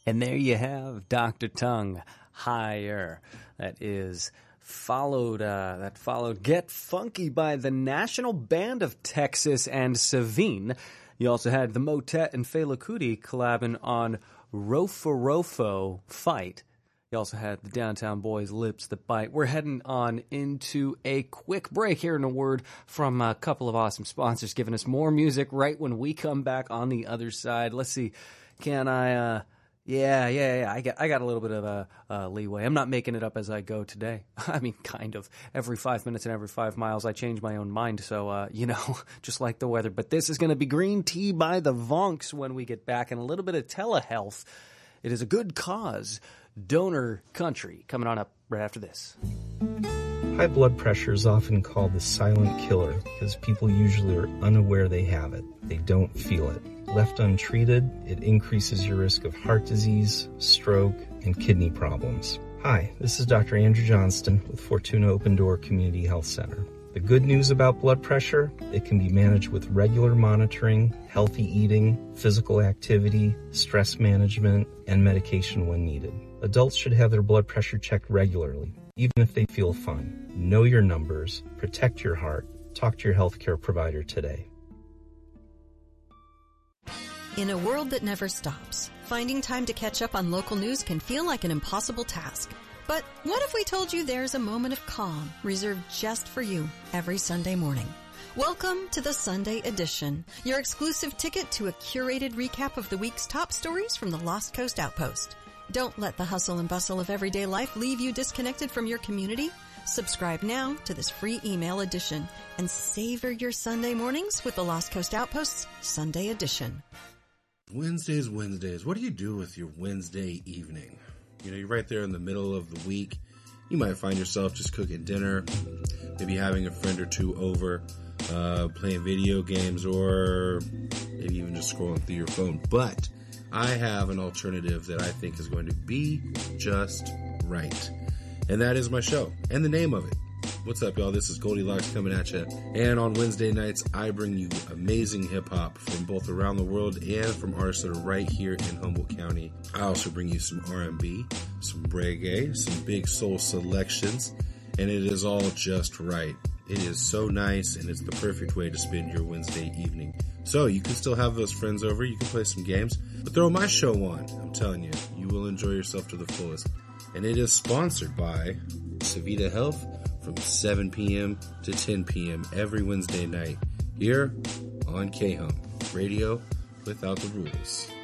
And there you have Dr. Tongue, Higher. That followed Get Funky by the National Band of Texas and Savine. You also had the Motet and Fela Kuti collabing on Rofo Rofo Fight. You also had the Downtown Boys, Lips That Bite. We're heading on into a quick break, hearing a word from a couple of awesome sponsors giving us more music right when we come back on the other side. Let's see, can I... Yeah. I got a little bit of a leeway. I'm not making it up as I go today. I mean, kind of. Every 5 minutes and every 5 miles, I change my own mind. So, just like the weather. But this is going to be Green Tea by the Vonks when we get back, and a little bit of telehealth. It is a good cause. Donor Country coming on up right after this. High blood pressure is often called the silent killer because people usually are unaware they have it. They don't feel it. Left untreated, it increases your risk of heart disease, stroke, and kidney problems. Hi, this is Dr. Andrew Johnston with Fortuna Open Door Community Health Center. The good news about blood pressure, it can be managed with regular monitoring, healthy eating, physical activity, stress management, and medication when needed. Adults should have their blood pressure checked regularly, even if they feel fine. Know your numbers, protect your heart, talk to your healthcare provider today. In a world that never stops, finding time to catch up on local news can feel like an impossible task. But what if we told you there's a moment of calm reserved just for you every Sunday morning? Welcome to the Sunday Edition, your exclusive ticket to a curated recap of the week's top stories from the Lost Coast Outpost. Don't let the hustle and bustle of everyday life leave you disconnected from your community. Subscribe now to this free email edition and savor your Sunday mornings with the Lost Coast Outpost's Sunday Edition. Wednesdays. What do you do with your Wednesday evening? You know, you're right there in the middle of the week. You might find yourself just cooking dinner, maybe having a friend or two over, playing video games, or maybe even just scrolling through your phone. But I have an alternative that I think is going to be just right. And that is my show and the name of it. What's up, y'all? This is Goldilocks coming at you. And on Wednesday nights, I bring you amazing hip-hop from both around the world and from artists that are right here in Humboldt County. I also bring you some R&B, some reggae, some big soul selections, and it is all just right. It is so nice, and it's the perfect way to spend your Wednesday evening. So you can still have those friends over, you can play some games, but throw my show on. I'm telling you, you will enjoy yourself to the fullest. And it is sponsored by Savita Health from 7 p.m. to 10 p.m. every Wednesday night here on K-Hum, radio without the rules.